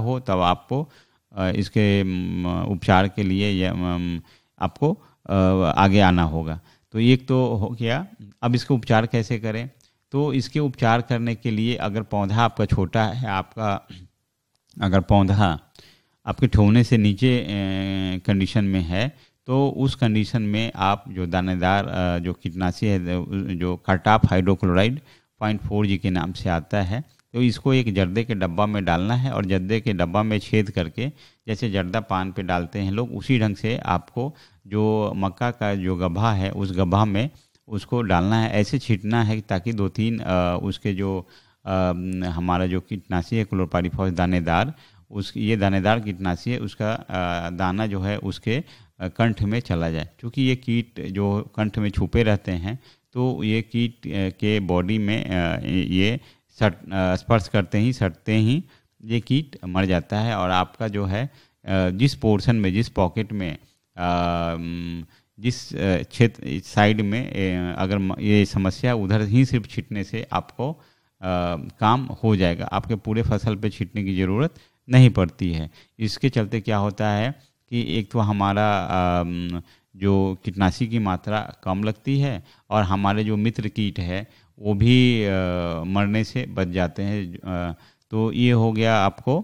हो तब आपको इसके उपचार के लिए या आपको आगे आना होगा। तो एक तो हो गया। अब इसका उपचार कैसे करें? तो इसके उपचार करने के लिए अगर पौधा आपका छोटा है, अगर पौधा आपके ठोने से नीचे कंडीशन में है, तो उस कंडीशन में आप जो दानेदार जो कीटनाशी है, जो कार्टाप हाइड्रोक्लोराइड 0.4G के नाम से आता है, तो इसको एक जर्दे के डब्बा में डालना है और जर्दे के डब्बा में छेद करके, जैसे जर्दा पान पे डालते हैं लोग, उसी ढंग से आपको जो मक्का का जो गड्ढा है उस गड्ढा में उसको डालना है। ऐसे छींटना है ताकि 2-3 उसके जो हमारा जो कीटनाशी है क्लोरोपाइरीफॉस दानेदार, ये दानेदार कीटनाशी है, उसका दाना जो है उसके कंठ में चला जाए। क्योंकि ये कीट जो कंठ में छुपे रहते हैं, तो ये कीट के बॉडी में ये स्पर्श करते ही, सटते ही ये कीट मर जाता है। और आपका जो है जिस पोर्शन में, जिस पॉकेट में, जिस क्षेत्र साइड में अगर ये समस्या, उधर ही सिर्फ छींटने से आपको काम हो जाएगा। आपके पूरे फसल पे छींटने की ज़रूरत नहीं पड़ती है। इसके चलते क्या होता है कि एक तो हमारा जो कीटनाशी की मात्रा कम लगती है और हमारे जो मित्र कीट है वो भी मरने से बच जाते हैं। तो ये हो गया आपको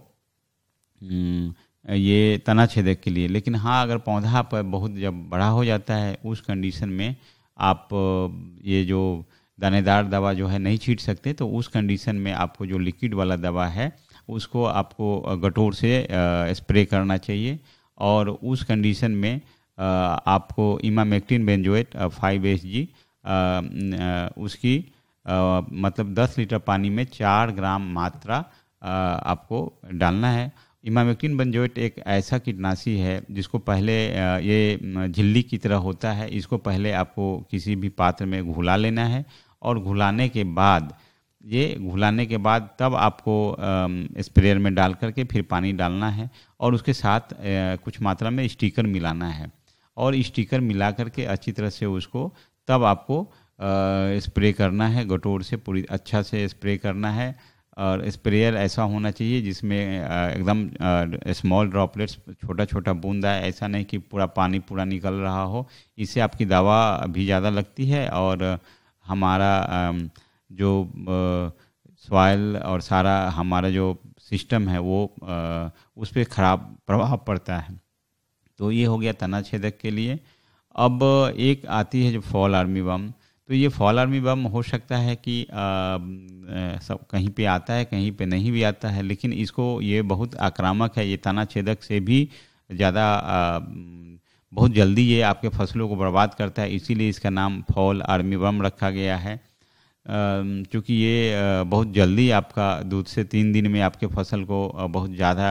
ये तना छेदक के लिए। लेकिन हाँ, अगर पौधा पर बहुत जब बड़ा हो जाता है, उस कंडीशन में आप ये जो दानेदार दवा जो है नहीं छींट सकते, तो उस कंडीशन में आपको जो लिक्विड वाला दवा है उसको आपको गटोर से स्प्रे करना चाहिए। और उस कंडीशन में आपको इमामेक्टिन बेंजोएट 5 उसकी मतलब 10 लीटर पानी में 4 ग्राम मात्रा आपको डालना है। इमामेक्टिन बेंजोएट एक ऐसा कीटनाशी है जिसको पहले ये झिल्ली की तरह होता है। इसको पहले आपको किसी भी पात्र में घुला लेना है और घुलाने के बाद तब आपको स्प्रेयर में डाल करके फिर पानी डालना है और उसके साथ कुछ मात्रा में स्टिकर मिलाना है और स्टिकर मिला करके अच्छी तरह से उसको तब आपको स्प्रे करना है। गटोर से पूरी अच्छा से स्प्रे करना है और स्प्रेयर ऐसा होना चाहिए जिसमें एकदम स्मॉल ड्रॉपलेट्स, छोटा छोटा बूंद है, ऐसा नहीं कि पूरा पानी पूरा निकल रहा हो। इससे आपकी दवा भी ज़्यादा लगती है और हमारा जो सॉइल और सारा हमारा जो सिस्टम है वो उस पर ख़राब प्रभाव पड़ता है। तो ये हो गया तना छेदक के लिए। अब एक आती है जो फॉल आर्मी बम। तो ये फॉल आर्मी बम हो सकता है कि सब कहीं पे आता है, कहीं पे नहीं भी आता है, लेकिन इसको ये बहुत आक्रामक है। ये तना छेदक से भी ज़्यादा बहुत जल्दी ये आपके फसलों को बर्बाद करता है, इसीलिए इसका नाम फॉल आर्मी बम रखा गया है। क्योंकि ये बहुत जल्दी आपका 2 से 3 दिन में आपके फसल को बहुत ज़्यादा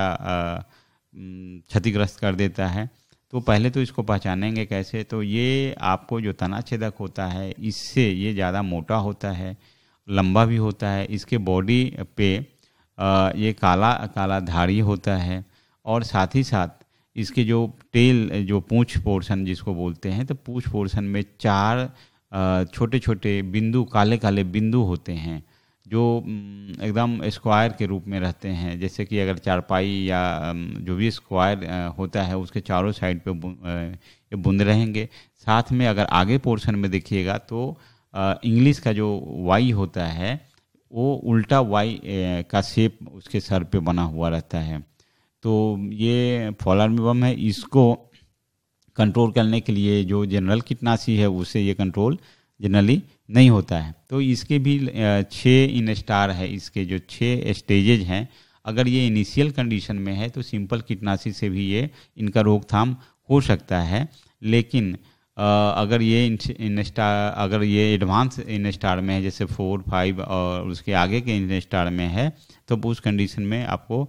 क्षतिग्रस्त कर देता है। तो पहले तो इसको पहचानेंगे कैसे? तो ये आपको जो तना छेदक होता है इससे ये ज़्यादा मोटा होता है, लंबा भी होता है। इसके बॉडी पे ये काला काला धारी होता है और साथ ही साथ इसके जो टेल, जो पूंछ पोर्शन जिसको बोलते हैं, तो पूंछ पोर्शन में 4 छोटे छोटे बिंदु, काले काले बिंदु होते हैं जो एकदम स्क्वायर के रूप में रहते हैं। जैसे कि अगर चारपाई या जो भी स्क्वायर होता है उसके चारों साइड पे ये बूंद रहेंगे। साथ में अगर आगे पोर्शन में देखिएगा तो इंग्लिश का जो वाई होता है वो उल्टा वाई का शेप उसके सर पे बना हुआ रहता है। तो ये फॉल आर्मी बम है। इसको कंट्रोल करने के लिए जो जनरल कीटनाशी है उससे ये कंट्रोल जनरली नहीं होता है। तो इसके भी 6 इन स्टार है। इसके जो 6 स्टेजेज हैं, अगर ये इनिशियल कंडीशन में है तो सिंपल कीटनाशी से भी ये इनका रोकथाम हो सकता है। लेकिन अगर ये इन स्टार, अगर ये एडवांस इन स्टार में है, जैसे 4, 5 और उसके आगे के इन स्टार में है, तो उस कंडीशन में आपको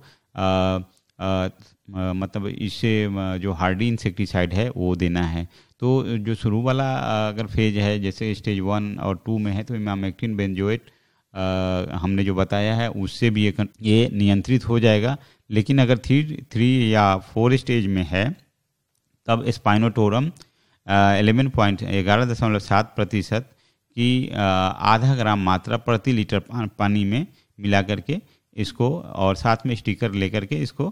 मतलब इससे जो हार्डी इंसेक्टिसाइड है वो देना है। तो जो शुरू वाला अगर फेज है, जैसे स्टेज 1 और 2 में है, तो इमामेक्टिन बेंजोएट हमने जो बताया है उससे भी ये नियंत्रित हो जाएगा। लेकिन अगर 3 या 4 स्टेज में है तब स्पाइनोटोरम 11.7% की आधा ग्राम मात्रा प्रति लीटर पानी में मिला करके इसको और साथ में स्टिकर लेकर के इसको